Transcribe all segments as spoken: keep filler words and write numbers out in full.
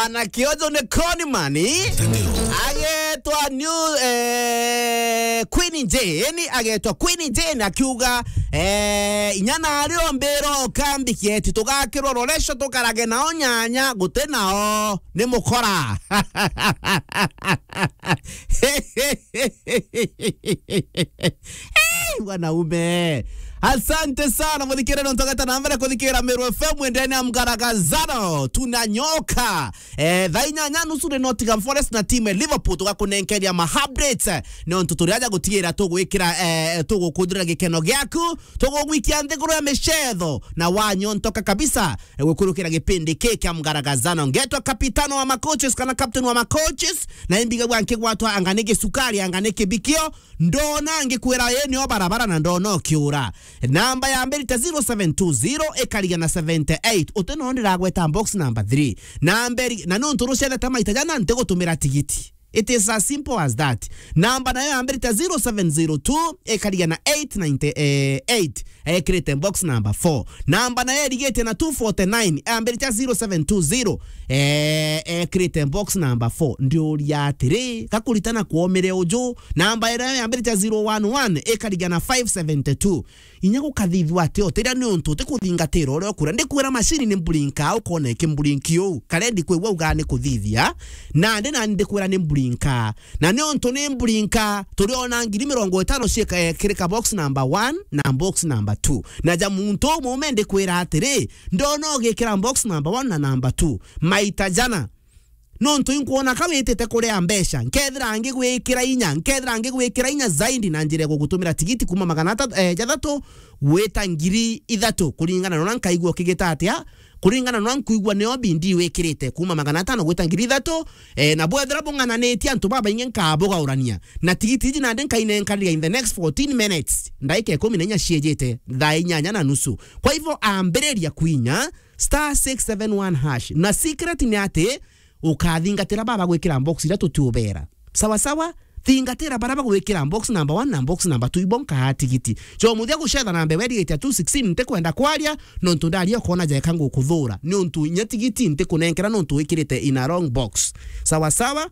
mwana kiojo ne koni mani agetwa new eh Queen Jane agetwa Queen Jane akiuga eh inyana ario mbero kambi kieti tugakirwo roresho tukarage nao nyanya gute nao ni mukora wanaume. Asante sana mwadikira nontogata na mbele kudikira Meru F M ndani ya mgaragazano tunanyoka eh dhainya nyanu sure Nottingham Forest na team Liverpool tugakunenkeria ma updates no tuturiaja gutigira tugwikira eh tugukudira gikeno gyaku tugugwikia ndegoro ya meshedho na wanyo ntoka kabisa gukurukira gipindi keke ya mgaragazano ngetwa kapitano wa macoaches kana captain wa macoaches na imbiga gwanke gwatwa anganege sukari anganeke bikio ndona ngikwira yeni o barabara na ndono kiura. Namba ya mbele ta zero seven two zero ekariga na seventy-eight uteno ndira gweta box number three namberi na no nturushele tama itajana ntego tumira tigiti. It is as simple as that. Namba na ya mbele ta zero seven zero two ekariga na eight ninety-eight ekrete box number four. Namba na ya rigete na two forty-nine ambele ta zero seven two zero eh ekrete box number four ndio ya three kakulitana kuomere ojo. Namba ya mbele ta zero one one ekariga na five seventy-two inyago kadhivi wate otera ni onto te kuthingatiro ore okura ndikwira machine ni mblinka ukone ke mblinkio kalendi kwe ugane kuthithia na ndi na ndikwira ni mblinka na ni onto ni mblinka turiona ngiri mirongo itano cieka kirika box number one na box number two na jamuntu momende kwira atiri ndono gikira box number one na number two maita jana nonto inkuona kawetete kure ambesha nkethira ngi gwikira inya nkethira ngi gwikira inya zaidi na njire gugutumira tigiti kuma magana eh, jathato weta ngiri ithatu kuringana na nkaigwo kigita atia kuringana na nkuigwa ne obindi wekirite kuma magana atano gweta ngiri ithatu eh, na bwethera bungana neti antu baba inye nkaboga urania na tigiti iji na ndenka inenkaria in the next fourteen minutes ndaike kumi na inya ciejete thaa inyanya na nusu. Kwa hivyo ambereria kwinya star six seven one hash na secret ni ate ukathingatira baba gwikira box ira tutubera sawa sawa thingatira baba gwikira box number one na box number two ibonka hatigiti cho muthia gucetha na mbe wedi two sixteen nte kwenda kwaria no ntundaria kona jae kangu kuthura ni untu nyatigiti nte kunenkera no ntu wikirite in a wrong box sawa sawa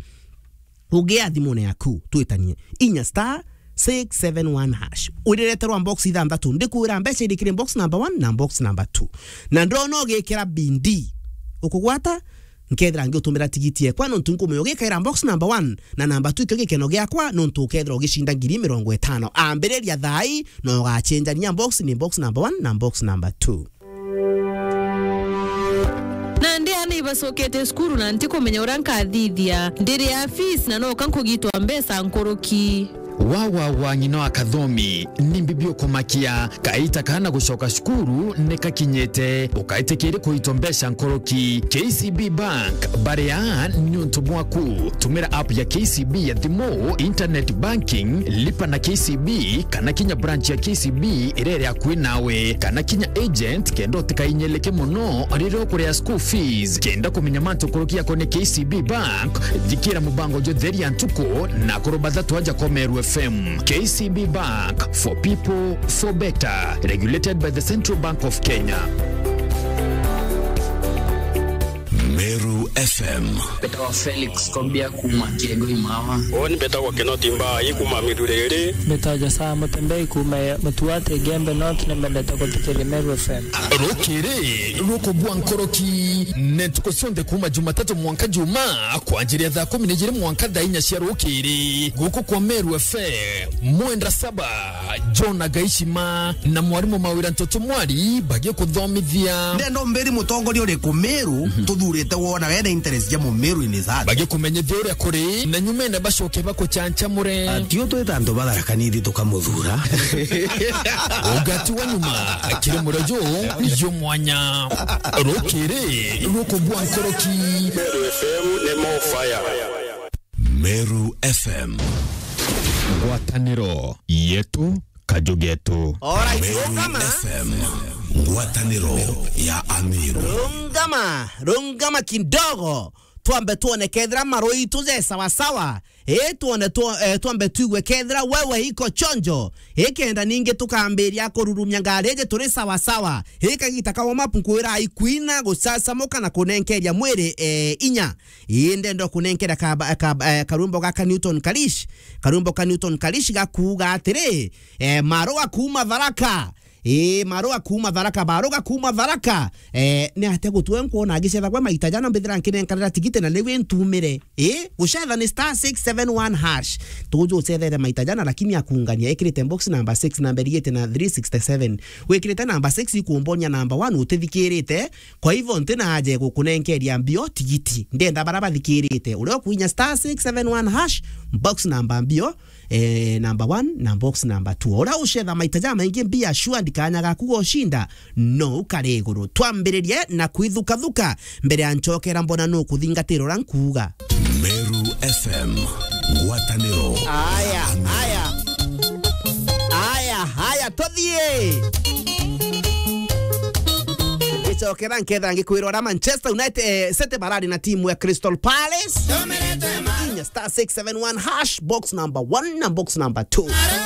ugea thimune yaku twitanie inya star six seven one hash udireterwa box ithanthatu ndikwira mbeca idikire box number one na box number two na ndono gikira bindi ukugwata nkethra ngi utumira tigiti ekwa no ntunku muyo gikaira box number one na number two kigikeno gyakwa no ntu kethra ugishinda ngiri mirongo itano ambereria thai no gachenja nya box ni box number one na box number two. Na ndi ani basokete skuru na ntiko menya uranka thithia ndiri ya fees na no kankugitwa mbesa nkoroki wawa wa nyino akathomi nimbibio kumakia kaita kana gushoka shukuru nekakinyete ukaitekere kuitombesha nkoroki K C B Bank barea nyuntu mwaku tumira app ya K C B ya thimo internet banking lipa na K C B kana kinya branch ya K C B irere akwi nawe kana kinya agent kendo tikainyeleke muno riro kuria school fees kenda kumenya mantu nkoroki yako ni K C B Bank dikira mubango jo theri antuko na kurobadha tuaja kwa Meru F M. K C B Bank, for people, for better. Regulated by the Central Bank of Kenya. Meru F M. Petro Felix Kobia kuma Kiego Imawa. Oni beta kwa kenoti mba ikuma midurere. Beta jasa motembei kuma mtuate gembe not na mbeleta kwa tikele Meru F M. Rokere, roko buankoroki. Netuko sonde kuma Jumatatu mwanka juma. Kwa ajili ya dha kumi nejiri mwanka dainya shia rokere. Guko kwa Meru F M. Mwendra saba. John Agaishima. Na mwarimu mawira ntoto mwari. Bagyo kudhomithia. Nendo mberi mutongo liyo leko Meru. Tudure te wona wena interest ya mu Meru inizada. Bagyo kumenye dhiori ya kore. Na nyume na bashoke bako chancha mure. Atiyo to etanto badara kanidi toka mudhura. Ogati wa nyuma. Kire murajo. Yo mwanya. Rokere. Roko buwan koroki. Meru F M ne mo fire. Meru F M. Ngwataniro yetu kajugetu. Alright, Meru rungama F M. Ngwataniro ya Amiru. Rungama, rungama kidogo tuambe tuone kethra maroi tuze sawa sawa eh tuone tu eh, tuambe tuigwe kethra wewe iko chonjo ikenda ninge tukambiria kururumya ngareje turi sawa sawa ikagita kawo mapunkuira ikuina gusasa moka na kunenkeria mwiri eh, inya inde ndo kunenkera ka, ka, eh, karumbo gaka Newton Kalish karumbo ka Newton Kalish gakuga atiri eh, maroga kuma Tharaka Eh maroga kuma Tharaka baroga kuma Tharaka eh ne ate gutwe nkuona agicetha kwa maita jana mbithira nkinenkanira tigite na niwe ntumire eh gucetha ni star six seven one hash tuju cethere maita jana lakini akungania ekirite box number six number eight na three sixty-seven wekirite number six ikumbonya number one utithikirite kwa hivyo ntina aje gukunenkeria mbio tigiti ndenda baraba thikirite uri kuinya star six seven one hash box number mbio eh number one na box number two ora ucetha maita jana maingi mbia shua kanya gakugo shinda no kareguru twambiririe na kwithuka thuka mbere anchokera mbona no kuthingatiro rankuga Meru F M ngwataniro aya aya aya haya tothie Chokera nketha ngikwirwa na Manchester United eh, sete baradi na timu ya Crystal Palace inya star six seven one hash box number one na box number two